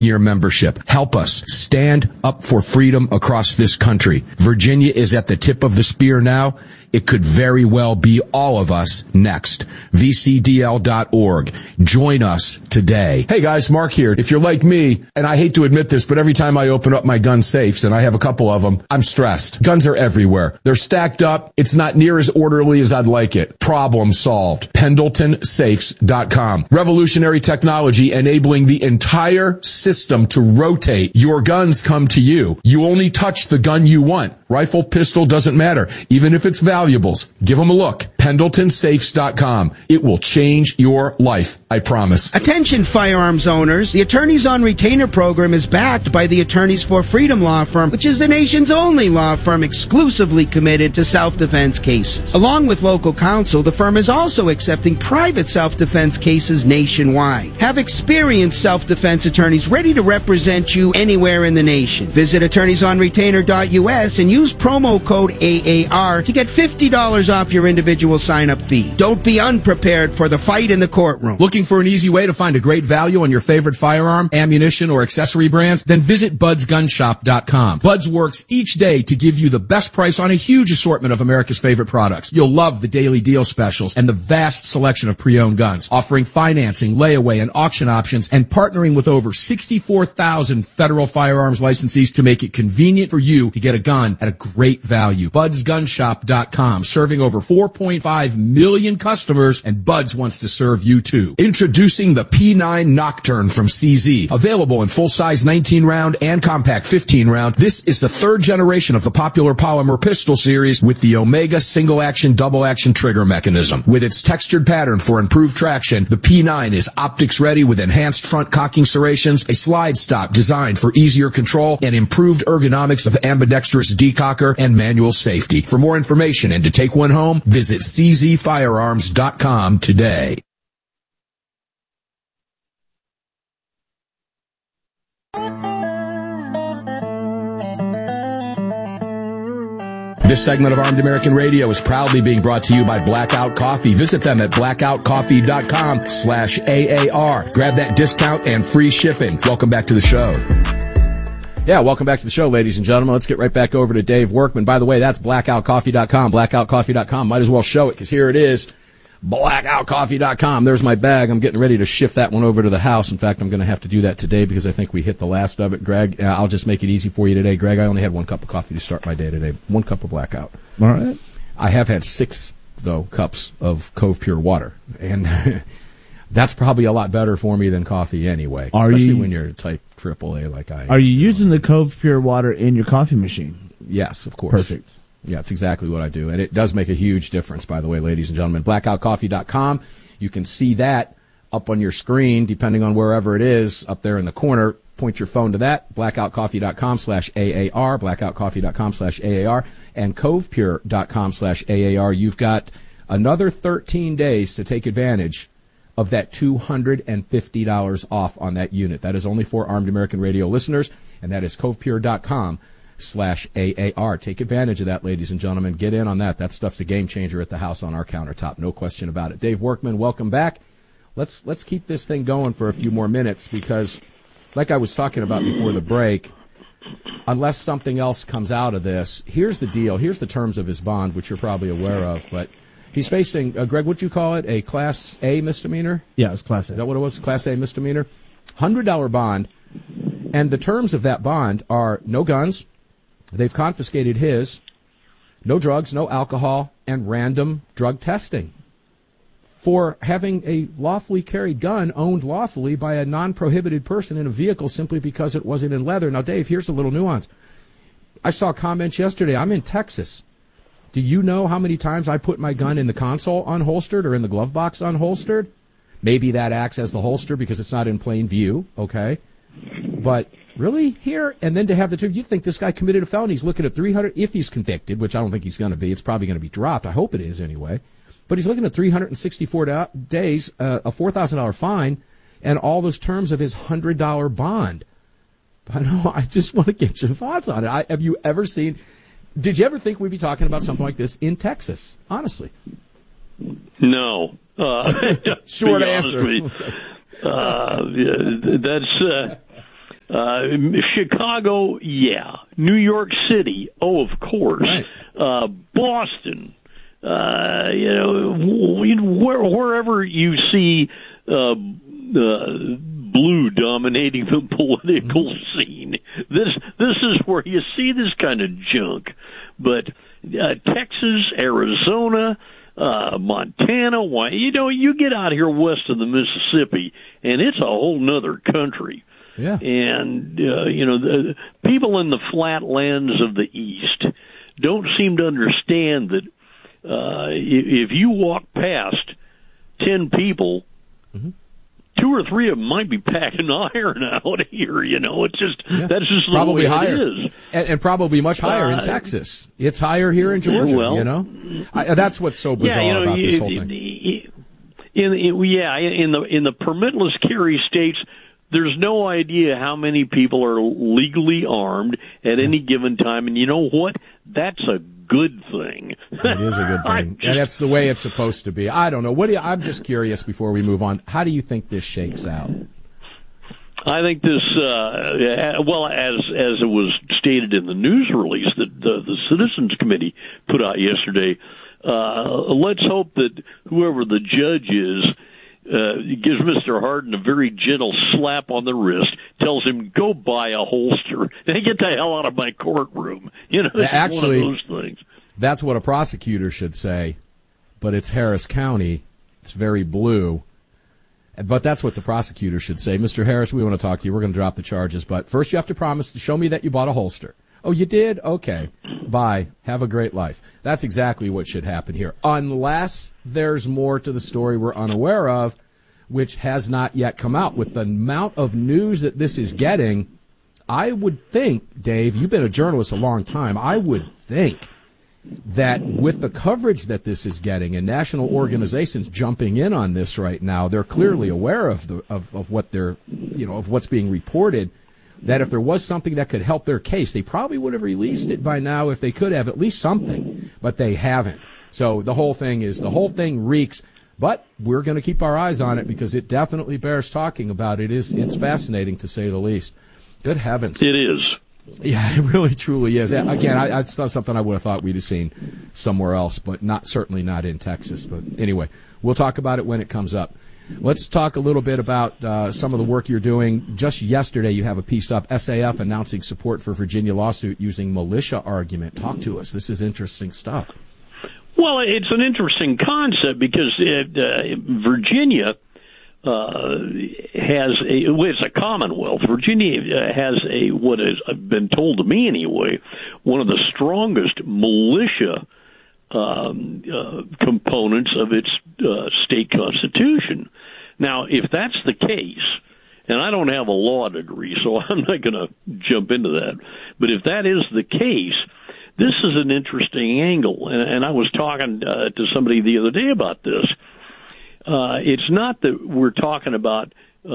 year membership. Help us stand up for freedom across this country. Virginia is at the tip of the spear now. It could very well be all of us next. VCDL.org. Join us today. Hey guys, Mark here. If you're like me, and I hate to admit this, but every time I open up my gun safes, and I have a couple of them, I'm stressed. Guns are everywhere. They're stacked up. It's not near as orderly as I'd like it. Problem solved. PendletonSafes.com. Revolutionary technology enabling the entire system to rotate. Your guns come to you. You only touch the gun you want. Rifle, pistol, doesn't matter. Even if it's valuables, give them a look. PendletonSafes.com. It will change your life, I promise. Attention firearms owners. The Attorneys on Retainer program is backed by the Attorneys for Freedom law firm, which is the nation's only law firm exclusively committed to self-defense cases. Along with local counsel, the firm is also accepting private self-defense cases nationwide. Have experienced self-defense attorneys ready to represent you anywhere in the nation. Visit attorneysonretainer.us and use promo code AAR to get $50 off your individual sign-up fee. Don't be unprepared for the fight in the courtroom. Looking for an easy way to find a great value on your favorite firearm, ammunition, or accessory brands? Then visit BudsGunShop.com. Buds works each day to give you the best price on a huge assortment of America's favorite products. You'll love the daily deal specials and the vast selection of pre-owned guns, offering financing, layaway, and auction options, and partnering with over 64,000 federal firearms licensees to make it convenient for you to get a gun at a great value. BudsGunShop.com, serving over 4.5 million customers, and Buds wants to serve you too. Introducing the P9 Nocturne from CZ. Available in full-size 19-round and compact 15-round, this is the third generation of the popular polymer pistol series with the Omega single-action, double-action trigger mechanism. With its textured pattern for improved traction, the P9 is optics-ready with enhanced front cocking serrations, a slide stop designed for easier control, and improved ergonomics of ambidextrous decocker and manual safety. For more information and to take one home, visit czfirearms.com today. This segment of Armed American Radio is proudly being brought to you by Blackout Coffee. Visit them at blackoutcoffee.com/AAR. Grab that discount and free shipping. Welcome back to the show. Yeah, welcome back to the show, ladies and gentlemen. Let's get right back over to Dave Workman. By the way, that's blackoutcoffee.com, blackoutcoffee.com. Might as well show it, because here it is, blackoutcoffee.com. There's my bag. I'm getting ready to shift that one over to the house. In fact, I'm going to have to do that today because I think we hit the last of it. Greg, I'll just make it easy for you today. Greg, I only had 1 cup of coffee to start my day today. 1 cup of Blackout. All right. I have had 6, though, cups of Cove Pure water. And that's probably a lot better for me than coffee anyway, especially when you're type AAA like I am. Are you using the Cove Pure water in your coffee machine? Yes, of course. Perfect. Yeah, it's exactly what I do. And it does make a huge difference, by the way, ladies and gentlemen. Blackoutcoffee.com. You can see that up on your screen, depending on wherever it is, up there in the corner. Point your phone to that. Blackoutcoffee.com/AAR, blackoutcoffee.com/AAR, and covepure.com/AAR. You've got another 13 days to take advantage of that $250 off on that unit. That is only for Armed American Radio listeners, and that is covepure.com/AAR. Take advantage of that, ladies and gentlemen. Get in on that. That stuff's a game changer at the house on our countertop. No question about it. Dave Workman, welcome back. Let's keep this thing going for a few more minutes because, like I was talking about before the break, unless something else comes out of this, here's the deal. Here's the terms of his bond, which you're probably aware of, but he's facing, Greg, what'd you call it? A Class A misdemeanor? Yeah, it's Class A. Is that what it was? Class A misdemeanor? $100 bond. And the terms of that bond are no guns. They've confiscated his. No drugs, no alcohol, and random drug testing for having a lawfully carried gun owned lawfully by a non-prohibited person in a vehicle simply because it wasn't in leather. Now, Dave, here's a little nuance. I saw comments yesterday. I'm in Texas. Do you know how many times I put my gun in the console unholstered or in the glove box unholstered? Maybe that acts as the holster because it's not in plain view, okay? But really, here, and then to have the two, you think this guy committed a felony. He's looking at 300, if he's convicted, which I don't think he's going to be. It's probably going to be dropped. I hope it is anyway. But he's looking at 364 days, a $4,000 fine, and all those terms of his $100 bond. I just want to get your thoughts on it. Have you ever seen, did you ever think we'd be talking about something like this in Texas? Honestly. No. Short answer. Chicago, yeah. New York City, oh, of course. Right. Boston, wherever you see blue dominating the political scene, this is where you see this kind of junk. But Texas, Arizona, Montana, you get out here west of the Mississippi, and it's a whole nother country. Yeah. And, the people in the flatlands of the East don't seem to understand that if you walk past 10 people, mm-hmm. 2 or 3 of them might be packing iron out here. It's just that's just the probably way higher. it is, and probably much higher in Texas. It's higher here in Georgia. Well, that's what's so bizarre about this whole thing. In the permitless carry states, there's no idea how many people are legally armed at any given time, and you know what? That's a good thing. It is a good thing, and that's the way it's supposed to be. I don't know. I'm just curious before we move on. How do you think this shakes out? I think this, as it was stated in the news release that the Citizens Committee put out yesterday, let's hope that whoever the judge is gives Mr. Hardin a very gentle slap on the wrist, tells him, go buy a holster, and get the hell out of my courtroom. Actually, one of those things. That's what a prosecutor should say, but it's Harris County. It's very blue. But that's what the prosecutor should say. Mr. Harris, we want to talk to you. We're going to drop the charges, but first you have to promise to show me that you bought a holster. Oh, you did? Okay. Bye. Have a great life. That's exactly what should happen here. Unless there's more to the story we're unaware of, which has not yet come out. With the amount of news that this is getting, I would think, Dave, you've been a journalist a long time, I would think that with the coverage that this is getting and national organizations jumping in on this right now, they're clearly aware of what they're, of what's being reported, that if there was something that could help their case, they probably would have released it by now if they could have at least something, but they haven't. So the whole thing reeks, but we're going to keep our eyes on it because it definitely bears talking about. It's fascinating to say the least. Good heavens. It is. Yeah, it really truly is. Again, it's not something I would have thought we'd have seen somewhere else, but certainly not in Texas. But anyway, we'll talk about it when it comes up. Let's talk a little bit about some of the work you're doing. Just yesterday, you have a piece up, SAF announcing support for Virginia lawsuit using militia argument. Talk to us. This is interesting stuff. Well, it's an interesting concept because Virginia it's a commonwealth. Virginia has what has been told to me anyway, one of the strongest militia components of its state constitution. Now, if that's the case, and I don't have a law degree, so I'm not going to jump into that, but if that is the case, this is an interesting angle. And I was talking to somebody the other day about this. It's not that we're talking about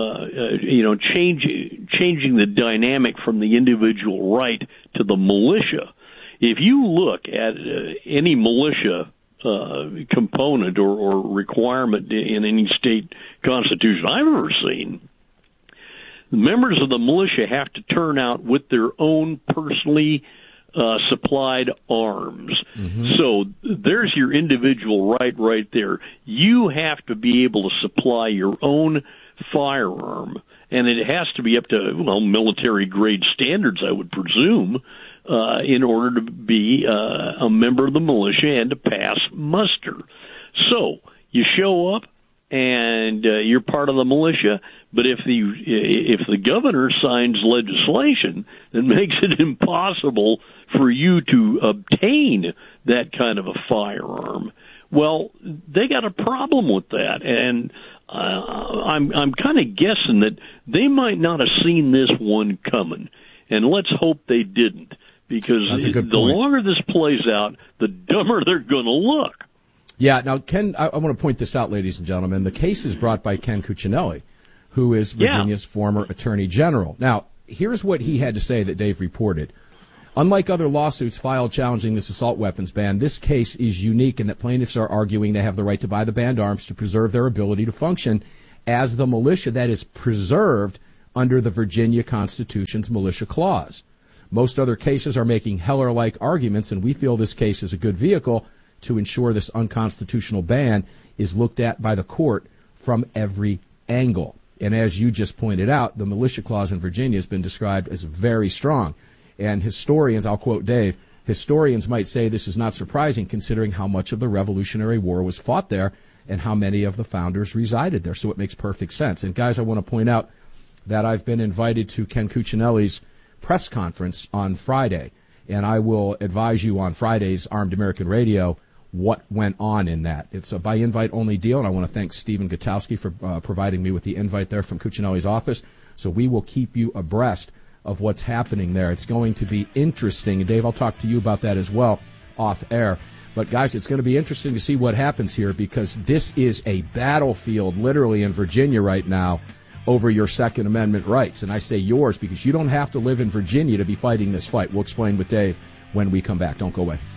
changing the dynamic from the individual right to the militia. If you look at any militia component or requirement in any state constitution I've ever seen, the members of the militia have to turn out with their own personally supplied arms. Mm-hmm. So there's your individual right there. You have to be able to supply your own firearm, and it has to be up to military-grade standards, I would presume, in order to be a member of the militia and to pass muster. So you show up, and you're part of the militia, but if the governor signs legislation that makes it impossible for you to obtain that kind of a firearm, well, they got a problem with that, and I'm kind of guessing that they might not have seen this one coming, and let's hope they didn't, because the longer this plays out, the dumber they're going to look. Yeah, now, Ken, I want to point this out, ladies and gentlemen. The case is brought by Ken Cuccinelli, who is Virginia's former attorney general. Now, here's what he had to say that Dave reported. Unlike other lawsuits filed challenging this assault weapons ban, this case is unique in that plaintiffs are arguing they have the right to buy the banned arms to preserve their ability to function as the militia that is preserved under the Virginia Constitution's militia clause. Most other cases are making Heller-like arguments, and we feel this case is a good vehicle to ensure this unconstitutional ban is looked at by the court from every angle. And as you just pointed out, the militia clause in Virginia has been described as very strong. And historians, I'll quote Dave, historians might say this is not surprising considering how much of the Revolutionary War was fought there and how many of the founders resided there. So it makes perfect sense. And guys, I want to point out that I've been invited to Ken Cuccinelli's press conference on Friday, and I will advise you on Friday's Armed American Radio what went on in that. It's a by invite only deal, and I want to thank Stephen Gutowski for providing me with the invite there from Cuccinelli's office. So we will keep you abreast of what's happening there. It's going to be interesting. And Dave, I'll talk to you about that as well off air. But guys, it's going to be interesting to see what happens here, because this is a battlefield literally in Virginia right now over your Second Amendment rights. And I say yours because you don't have to live in Virginia to be fighting this fight. We'll explain with Dave when we come back. Don't go away.